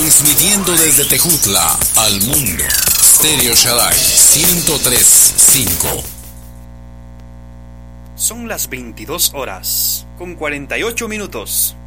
Transmitiendo desde Tejutla al mundo. Stereo Shaddai 103.5. Son las 22 horas, con 48 minutos.